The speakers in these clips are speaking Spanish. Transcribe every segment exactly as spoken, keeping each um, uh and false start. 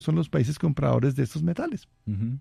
son los países compradores de estos metales. Uh-huh.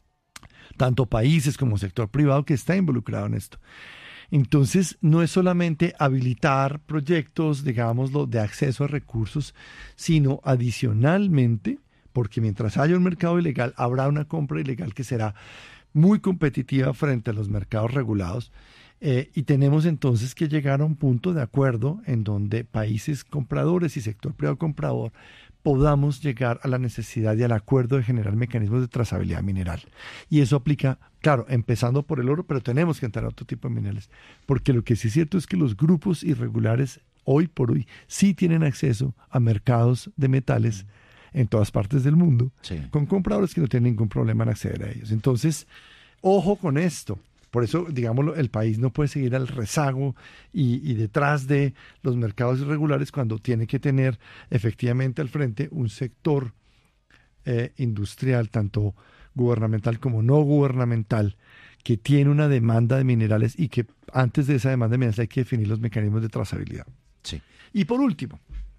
Tanto países como sector privado que está involucrado en esto. Entonces, no es solamente habilitar proyectos, digámoslo, de acceso a recursos, sino adicionalmente, porque mientras haya un mercado ilegal, habrá una compra ilegal que será muy competitiva frente a los mercados regulados. Eh, y tenemos entonces que llegar a un punto de acuerdo en donde países compradores y sector privado comprador podamos llegar a la necesidad y al acuerdo de generar mecanismos de trazabilidad mineral. Y eso aplica, claro, empezando por el oro, pero tenemos que entrar a otro tipo de minerales. Porque lo que sí es cierto es que los grupos irregulares hoy por hoy sí tienen acceso a mercados de metales en todas partes del mundo, sí, con compradores que no tienen ningún problema en acceder a ellos. Entonces, ojo con esto. Por eso, digámoslo, el país no puede seguir al rezago y, y detrás de los mercados irregulares cuando tiene que tener efectivamente al frente un sector eh, industrial, tanto gubernamental como no gubernamental, que tiene una demanda de minerales y que antes de esa demanda de minerales hay que definir los mecanismos de trazabilidad. Sí. Y por último,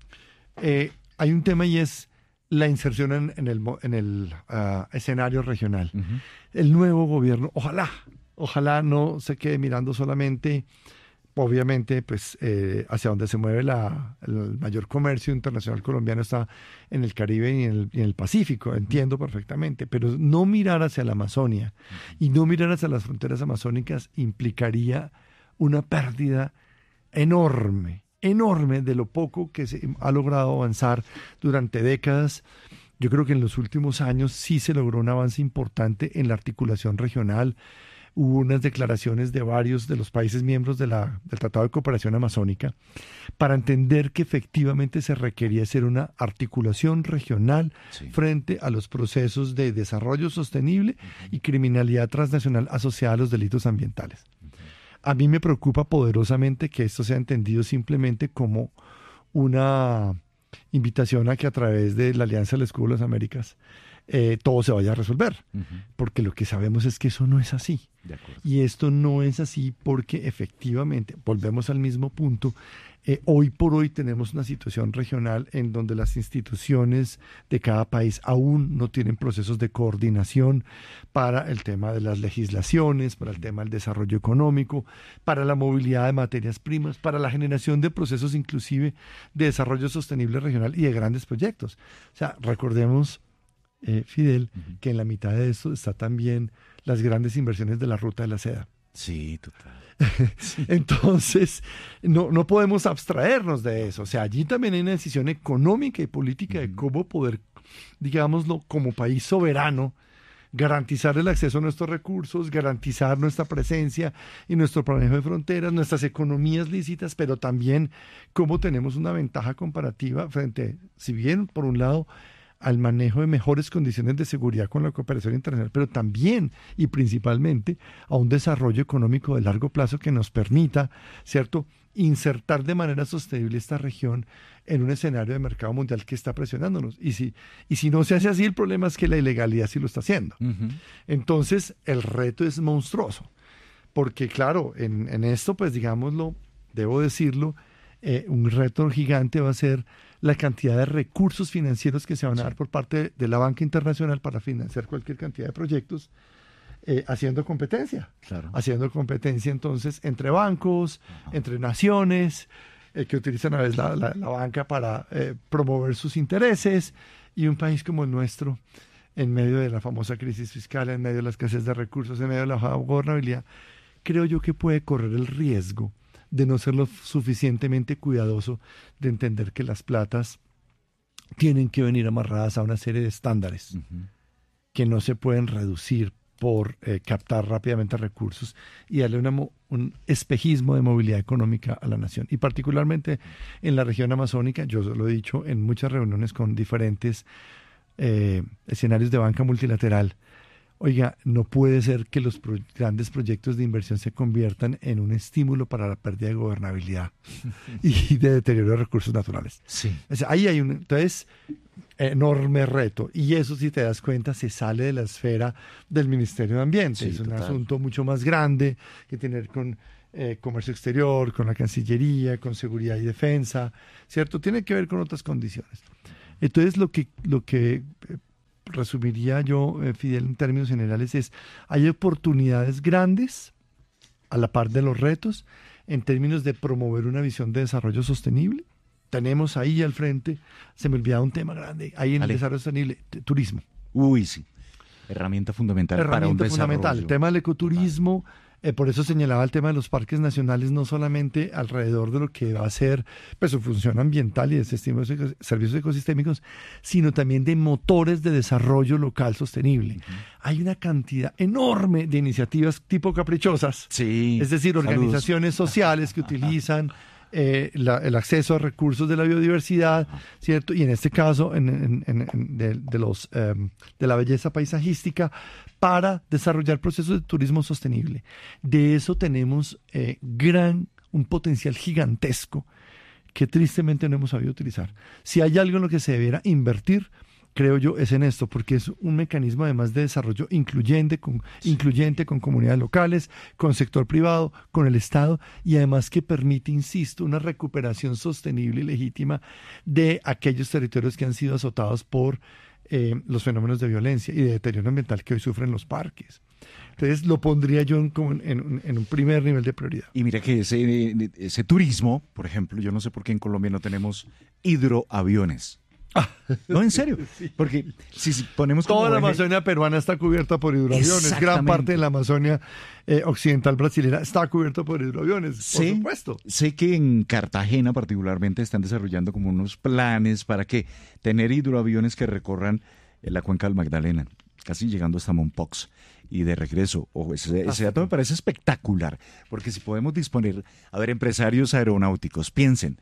eh, hay un tema y es la inserción en, en el, en el uh, escenario regional. Uh-huh. El nuevo gobierno, ojalá, Ojalá no se quede mirando solamente, obviamente, pues eh, hacia donde se mueve la, el mayor comercio internacional colombiano está en el Caribe y en el, y en el Pacífico, entiendo perfectamente, pero no mirar hacia la Amazonia y no mirar hacia las fronteras amazónicas implicaría una pérdida enorme, enorme de lo poco que se ha logrado avanzar durante décadas. Yo creo que en los últimos años sí se logró un avance importante en la articulación regional. Hubo unas declaraciones de varios de los países miembros de la, del Tratado de Cooperación Amazónica para entender que efectivamente se requería hacer una articulación regional sí. frente a los procesos de desarrollo sostenible uh-huh. y criminalidad transnacional asociada a los delitos ambientales. Uh-huh. A mí me preocupa poderosamente que esto sea entendido simplemente como una invitación a que a través de la Alianza del Escudo de las Américas Eh, todo se vaya a resolver, uh-huh. porque lo que sabemos es que eso no es así. Y esto no es así porque efectivamente, volvemos al mismo punto, eh, hoy por hoy tenemos una situación regional en donde las instituciones de cada país aún no tienen procesos de coordinación para el tema de las legislaciones, para el tema del desarrollo económico, para la movilidad de materias primas, para la generación de procesos inclusive de desarrollo sostenible regional y de grandes proyectos. O sea, recordemos Eh, Fidel, uh-huh. que en la mitad de eso está también las grandes inversiones de la Ruta de la Seda. Sí, total. Sí. Entonces, no, no podemos abstraernos de eso. O sea, allí también hay una decisión económica y política uh-huh. de cómo poder, digámoslo, como país soberano, garantizar el acceso a nuestros recursos, garantizar nuestra presencia y nuestro manejo de fronteras, nuestras economías lícitas, pero también cómo tenemos una ventaja comparativa frente, si bien, por un lado, al manejo de mejores condiciones de seguridad con la cooperación internacional, pero también y principalmente a un desarrollo económico de largo plazo que nos permita, ¿cierto?, insertar de manera sostenible esta región en un escenario de mercado mundial que está presionándonos. Y si, y si no se hace así, el problema es que la ilegalidad sí lo está haciendo. Uh-huh. Entonces, el reto es monstruoso, porque claro, en, en esto, pues digámoslo, debo decirlo, eh, un reto gigante va a ser la cantidad de recursos financieros que se van a dar por parte de la banca internacional para financiar cualquier cantidad de proyectos, eh, haciendo competencia. Claro. Haciendo competencia entonces entre bancos, uh-huh. entre naciones, eh, que utilizan a veces la, la, la banca para eh, promover sus intereses, y un país como el nuestro, en medio de la famosa crisis fiscal, en medio de la escasez de recursos, en medio de la baja gobernabilidad, creo yo que puede correr el riesgo de no ser lo suficientemente cuidadoso de entender que las platas tienen que venir amarradas a una serie de estándares uh-huh. que no se pueden reducir por eh, captar rápidamente recursos y darle una, un espejismo de movilidad económica a la nación. Y particularmente en la región amazónica, yo lo he dicho en muchas reuniones con diferentes eh, escenarios de banca multilateral. Oiga, no puede ser que los pro- grandes proyectos de inversión se conviertan en un estímulo para la pérdida de gobernabilidad y de deterioro de recursos naturales. Sí. O sea, ahí hay un entonces, enorme reto. Y eso, si te das cuenta, se sale de la esfera del Ministerio de Ambiente. Sí, es un total. asunto mucho más grande que tiene que ver con eh, comercio exterior, con la Cancillería, con seguridad y defensa, ¿cierto? Tiene que ver con otras condiciones. Entonces, lo que... Lo que resumiría yo, eh, Fidel, en términos generales, es hay oportunidades grandes a la par de los retos en términos de promover una visión de desarrollo sostenible. Tenemos ahí al frente, se me olvidaba un tema grande, ahí en Ale. el desarrollo sostenible, t- turismo. Uy, sí. Herramienta fundamental para un Herramienta desarrollo. fundamental, el tema del ecoturismo, eh, por eso señalaba el tema de los parques nacionales, no solamente alrededor de lo que va a ser pues, su función ambiental y de estímulos eco- servicios ecosistémicos, sino también de motores de desarrollo local sostenible. Uh-huh. Hay una cantidad enorme de iniciativas tipo caprichosas, Sí. es decir, Saludos. organizaciones sociales que utilizan Eh, la, el acceso a recursos de la biodiversidad, ¿cierto? Y en este caso, en, en, en, en de, de, los, um, de la belleza paisajística, para desarrollar procesos de turismo sostenible. De eso tenemos eh, gran, un potencial gigantesco que tristemente no hemos sabido utilizar. Si hay algo en lo que se debiera invertir, creo yo, es en esto, porque es un mecanismo además de desarrollo incluyente con, sí. incluyente con comunidades locales, con sector privado, con el Estado, y además que permite, insisto, una recuperación sostenible y legítima de aquellos territorios que han sido azotados por eh, los fenómenos de violencia y de deterioro ambiental que hoy sufren los parques. Entonces lo pondría yo en, en, en, en un primer nivel de prioridad. Y mira que ese, ese turismo, por ejemplo, yo no sé por qué en Colombia no tenemos hidroaviones. No, en serio, porque si ponemos como toda la eje... Amazonia peruana está cubierta por hidroaviones, gran parte de la Amazonia eh, occidental brasileña está cubierta por hidroaviones, sé, por supuesto. Sé que en Cartagena particularmente están desarrollando como unos planes para que tener hidroaviones que recorran la cuenca del Magdalena, casi llegando hasta Mompox y de regreso. Ojo, ese, ese dato me parece espectacular, porque si podemos disponer, a ver, empresarios aeronáuticos, piensen,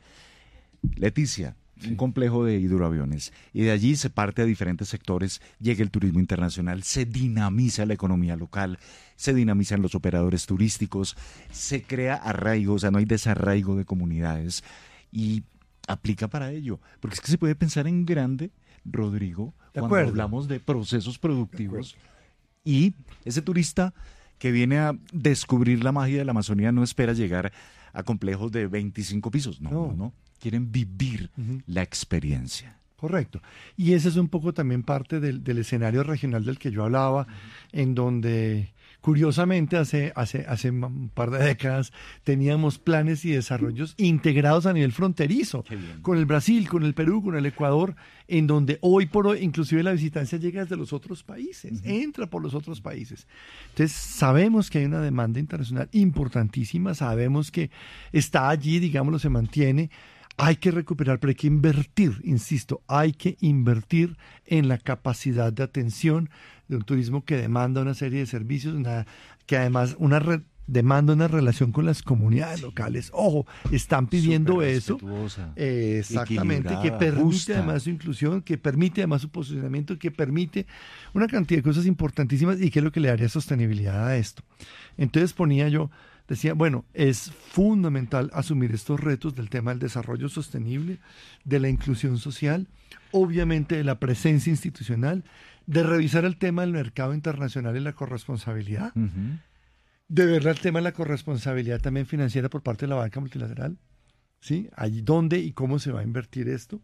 Leticia, sí. un complejo de hidroaviones, y de allí se parte a diferentes sectores, llega el turismo internacional, se dinamiza la economía local, se dinamizan los operadores turísticos, se crea arraigo, o sea, no hay desarraigo de comunidades, y aplica para ello, porque es que se puede pensar en grande, Rodrigo, de cuando acuerdo. hablamos de procesos productivos, y ese turista que viene a descubrir la magia de la Amazonía no espera llegar a complejos de veinticinco pisos, no, no, no. Quieren vivir uh-huh. la experiencia. Correcto. Y ese es un poco también parte del, del escenario regional del que yo hablaba, uh-huh. en donde curiosamente hace, hace, hace un par de décadas teníamos planes y desarrollos integrados a nivel fronterizo, con el Brasil, con el Perú, con el Ecuador, en donde hoy por hoy inclusive la visitancia llega desde los otros países, uh-huh. entra por los otros países. Entonces sabemos que hay una demanda internacional importantísima, sabemos que está allí, digámoslo, se mantiene. Hay que recuperar, pero hay que invertir, insisto, hay que invertir en la capacidad de atención de un turismo que demanda una serie de servicios, una, que además una re, demanda una relación con las comunidades locales. Ojo, están pidiendo eso. Eh, exactamente, que permite justa. además su inclusión, que permite además su posicionamiento, que permite una cantidad de cosas importantísimas y que es lo que le daría sostenibilidad a esto. Entonces ponía yo... Decía, bueno, es fundamental asumir estos retos del tema del desarrollo sostenible, de la inclusión social, obviamente de la presencia institucional, de revisar el tema del mercado internacional y la corresponsabilidad, uh-huh. de ver el tema de la corresponsabilidad también financiera por parte de la banca multilateral, ¿sí? Allí dónde y cómo se va a invertir esto,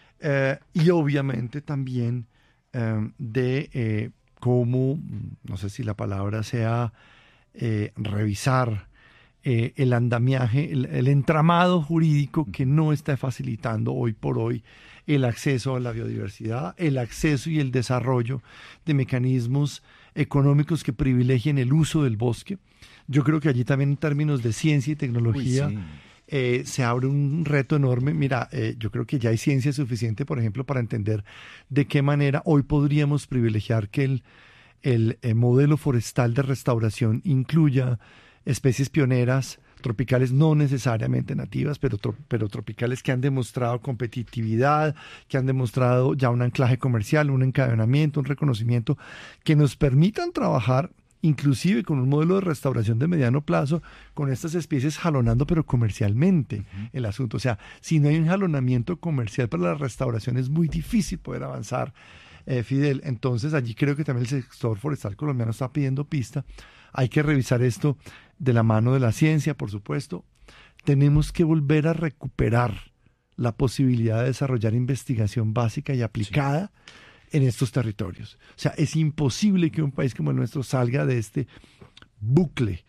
eh, y obviamente también eh, de eh, cómo, no sé si la palabra sea eh, revisar Eh, el andamiaje, el, el entramado jurídico que no está facilitando hoy por hoy el acceso a la biodiversidad, el acceso y el desarrollo de mecanismos económicos que privilegien el uso del bosque. Yo creo que allí también en términos de ciencia y tecnología Uy, sí. eh, se abre un reto enorme. Mira, eh, yo creo que ya hay ciencia suficiente, por ejemplo, para entender de qué manera hoy podríamos privilegiar que el, el, el modelo forestal de restauración incluya especies pioneras, tropicales no necesariamente nativas, pero, tro, pero tropicales que han demostrado competitividad, que han demostrado ya un anclaje comercial, un encadenamiento, un reconocimiento, que nos permitan trabajar inclusive con un modelo de restauración de mediano plazo, con estas especies jalonando, pero comercialmente uh-huh. el asunto. O sea, si no hay un jalonamiento comercial para la restauración, es muy difícil poder avanzar, eh, Fidel. Entonces, allí creo que también el sector forestal colombiano está pidiendo pista. Hay que revisar esto de la mano de la ciencia, por supuesto. Tenemos que volver a recuperar la posibilidad de desarrollar investigación básica y aplicada. Sí. en estos territorios. O sea, es imposible que un país como el nuestro salga de este bucle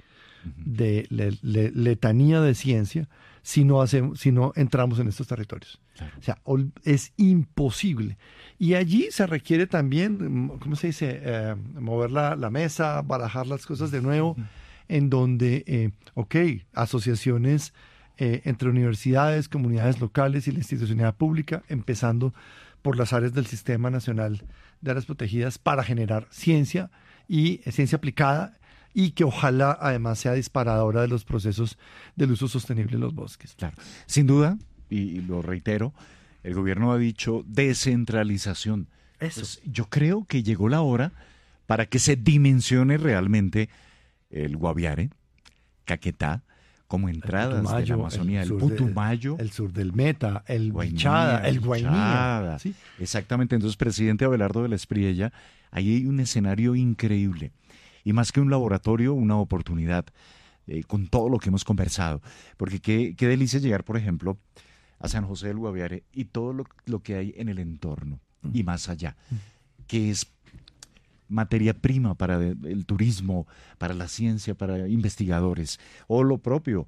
de le, le, letanía de ciencia si no, hacemos, si no entramos en estos territorios. Claro. O sea, es imposible. Y allí se requiere también, ¿cómo se dice? Eh, mover la, la mesa, barajar las cosas de nuevo, uh-huh. en donde, eh, ok, asociaciones eh, entre universidades, comunidades locales y la institucionalidad pública, empezando por las áreas del Sistema Nacional de Áreas Protegidas para generar ciencia y eh, ciencia aplicada, y que ojalá además sea disparadora de los procesos del uso sostenible de los bosques. Claro, sin duda, y lo reitero, el gobierno ha dicho descentralización. Eso. Pues yo creo que llegó la hora para que se dimensione realmente el Guaviare, Caquetá, como entradas Putumayo, de la Amazonía, el, el Putumayo. De, el sur del Meta, el Bichada, el Guainía. ¿Sí? Exactamente, entonces, presidente Abelardo de la Espriella, ahí hay un escenario increíble. Y más que un laboratorio, una oportunidad eh, con todo lo que hemos conversado. Porque qué, qué delicia llegar, por ejemplo, a San José del Guaviare y todo lo, lo que hay en el entorno mm. y más allá, mm. que es materia prima para el turismo, para la ciencia, para investigadores. O lo propio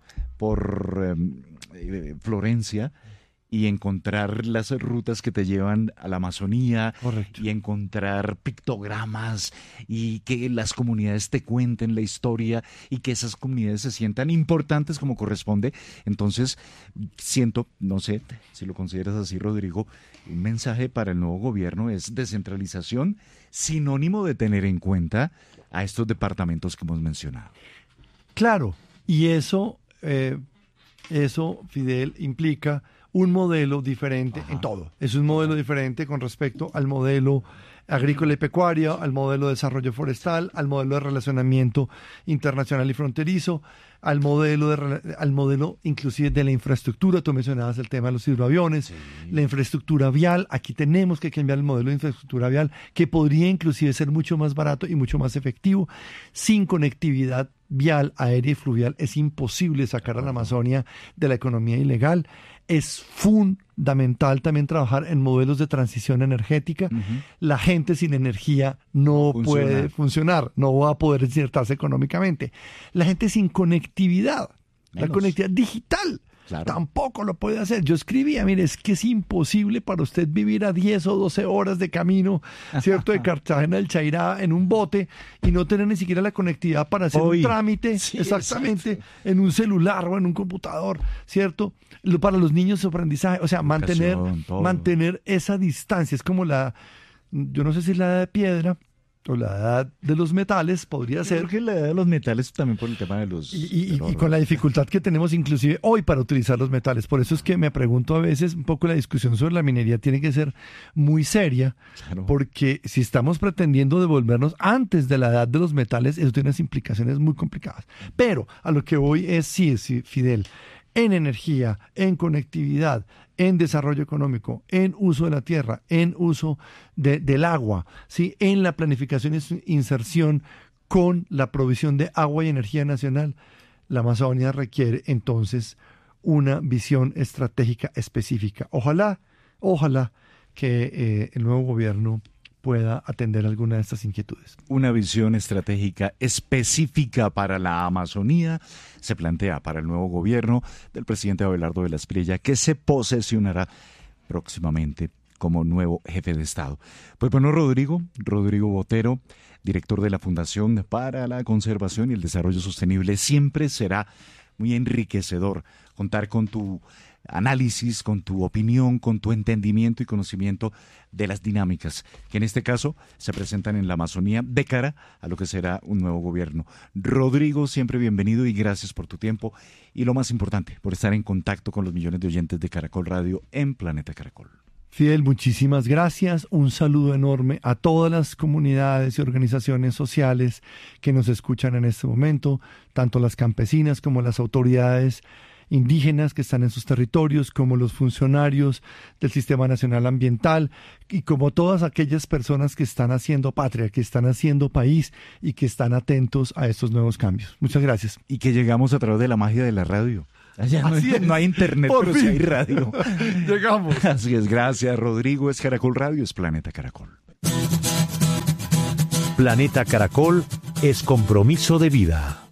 por eh, Florencia, y encontrar las rutas que te llevan a la Amazonía. Correcto. Y encontrar pictogramas y que las comunidades te cuenten la historia y que esas comunidades se sientan importantes como corresponde. Entonces, siento, no sé si lo consideras así, Rodrigo, un mensaje para el nuevo gobierno es descentralización, sinónimo de tener en cuenta a estos departamentos que hemos mencionado. Claro, y eso, eh, eso, Fidel, implica un modelo diferente Ajá. en todo. Es un modelo diferente con respecto al modelo agrícola y pecuario, al modelo de desarrollo forestal, al modelo de relacionamiento internacional y fronterizo, al modelo de, al modelo inclusive de la infraestructura. Tú mencionabas el tema de los hidroaviones, sí. la infraestructura vial. Aquí tenemos que cambiar el modelo de infraestructura vial, que podría inclusive ser mucho más barato y mucho más efectivo. Sin conectividad vial, aérea y fluvial es imposible sacar a la Amazonia de la economía ilegal. Es fundamental también trabajar en modelos de transición energética. Uh-huh. La gente sin energía no Funciona. puede funcionar, no va a poder insertarse económicamente. La gente sin conectividad, Menos. la conectividad digital, claro. tampoco lo puede hacer. Yo escribía, mire, es que es imposible para usted vivir a diez o doce horas de camino, ¿cierto?, de Cartagena del Chairá en un bote y no tener ni siquiera la conectividad para hacer Hoy. un trámite, sí, exactamente, exacto. en un celular o en un computador, ¿cierto? Para los niños su aprendizaje, o sea, mantener, mantener esa distancia. Es como la, yo no sé si la edad de piedra o la edad de los metales podría Yo ser. Creo que la edad de los metales también por el tema de los... Y, y, y con la dificultad que tenemos inclusive hoy para utilizar los metales. Por eso es que me pregunto a veces un poco la discusión sobre la minería tiene que ser muy seria, claro. porque si estamos pretendiendo devolvernos antes de la edad de los metales, eso tiene unas implicaciones muy complicadas. Pero a lo que voy es, sí, sí, Fidel, en energía, en conectividad, en desarrollo económico, en uso de la tierra, en uso de, del agua, ¿sí? En la planificación y inserción con la provisión de agua y energía nacional, la Amazonia requiere entonces una visión estratégica específica. Ojalá, ojalá que eh, el nuevo gobierno pueda atender alguna de estas inquietudes. Una visión estratégica específica para la Amazonía se plantea para el nuevo gobierno del presidente Abelardo de la Espriella, que se posesionará próximamente como nuevo jefe de Estado. Pues bueno, Rodrigo, Rodrigo Botero, director de la Fundación para la Conservación y el Desarrollo Sostenible, siempre será muy enriquecedor contar con tu análisis, con tu opinión, con tu entendimiento y conocimiento de las dinámicas que en este caso se presentan en la Amazonía de cara a lo que será un nuevo gobierno. Rodrigo, siempre bienvenido y gracias por tu tiempo y lo más importante, por estar en contacto con los millones de oyentes de Caracol Radio en Planeta Caracol. Fidel, muchísimas gracias. Un saludo enorme a todas las comunidades y organizaciones sociales que nos escuchan en este momento, tanto las campesinas como las autoridades indígenas que están en sus territorios, como los funcionarios del Sistema Nacional Ambiental y como todas aquellas personas que están haciendo patria, que están haciendo país y que están atentos a estos nuevos cambios. Muchas gracias. Y que llegamos a través de la magia de la radio. Allá no, hay, no hay internet, Por pero fin. sí hay radio. Llegamos. Así es, gracias Rodrigo. Es Caracol Radio, es Planeta Caracol. Planeta Caracol es compromiso de vida.